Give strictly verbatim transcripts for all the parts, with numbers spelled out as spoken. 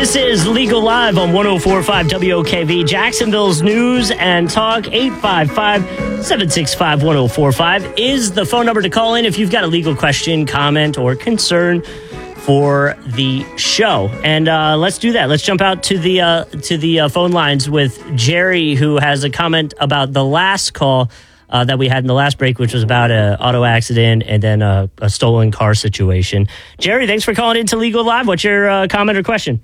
This is Legal Live on one oh four point five W O K V, Jacksonville's News and Talk. Eight five five, seven six five, one oh four five is the phone number to call in if you've got a legal question, comment, or concern for the show. And uh, let's do that. Let's jump out to the uh, to the uh, phone lines with Jerry, who has a comment about the last call uh, that we had in the last break, which was about an auto accident and then a, a stolen car situation. Jerry, thanks for calling into Legal Live. What's your uh, comment or question?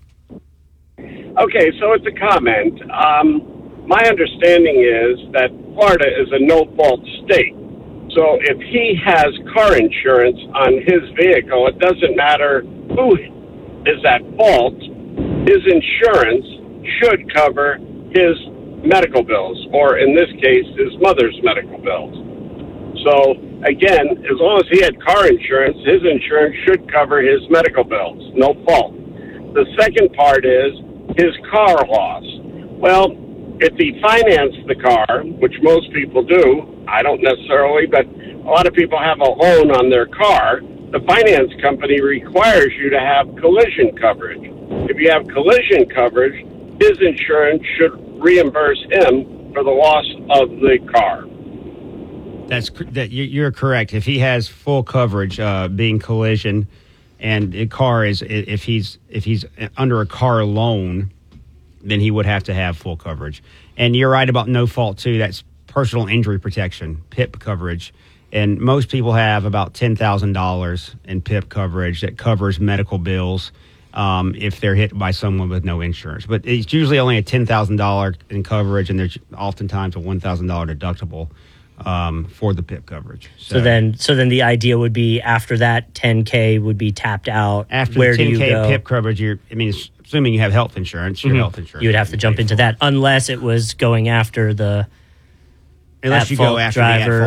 Okay, so it's a comment. Um, my understanding is that Florida is a no-fault state. So if he has car insurance on his vehicle, it doesn't matter who is at fault. His insurance should cover his medical bills, or in this case, his mother's medical bills. So again, as long as he had car insurance, his insurance should cover his medical bills, no fault. The second part is his car loss. Well, if he financed the car, which most people do, I don't necessarily, but a lot of people have a loan on their car, the finance company requires you to have collision coverage. If you have collision coverage, his insurance should reimburse him for the loss of the car. That's that. You're correct. If he has full coverage, uh, being collision, and the car is, if he's if he's under a car loan, then he would have to have full coverage. And you're right about no fault too. That's personal injury protection, P I P coverage. And most people have about ten thousand dollars in P I P coverage that covers medical bills um, if they're hit by someone with no insurance. But it's usually only a ten thousand dollars in coverage, and there's oftentimes a one thousand dollars deductible um, for the P I P coverage. So, so then so then the idea would be after that ten K would be tapped out. After where the ten K do you go? P I P coverage, you're, I mean, it's, assuming you have health insurance, your mm-hmm. health insurance. You would have to jump into that unless it was going after the Unless you go after driver. the